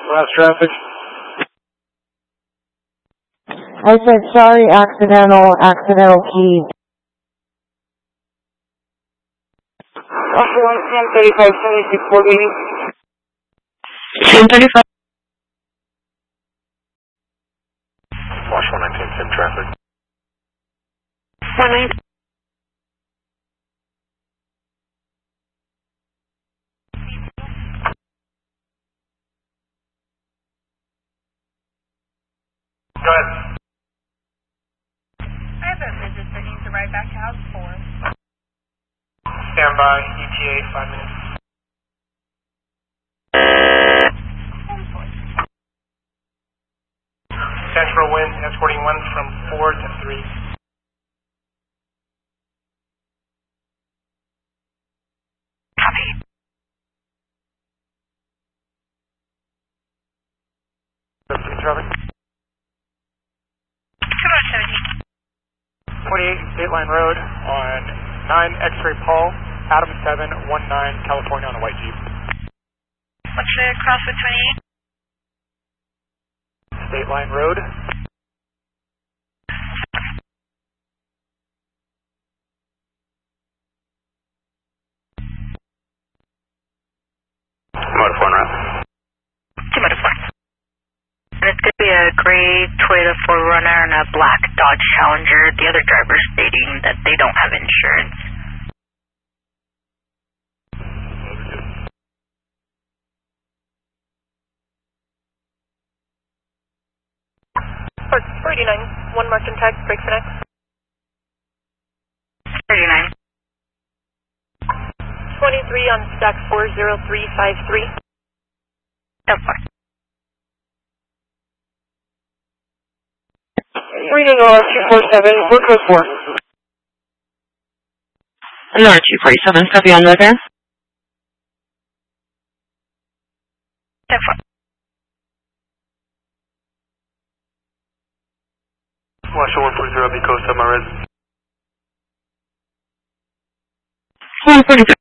Last traffic. I said, sorry, accidental key. Also, 135, 76, 4 meeting. 1035. Wash 119, sim traffic. 119. Go ahead. I have a visit that needs to ride back to house 4. Stand by, ETA, 5 minutes. Central wind, escorting 1 from 4 to 3. Copy. Traffic. 28 State Line Road on 9 X-Ray Paul, Adam 719 California on a white Jeep. What's the cross with 28? State Line Road. Motor 4 route. 2 motor 4. And it's going to be a gray Toyota 4Runner and a black Dodge Challenger. The other driver stating that they don't have insurance. Park 39, 1 marked and tagged, brake for next. 39. 23 on stack 40353. Oh, 4. Reading on 247, we're code 4. Another 247, copy on weather. 10-4. Wash 140, be coast on my res. 143.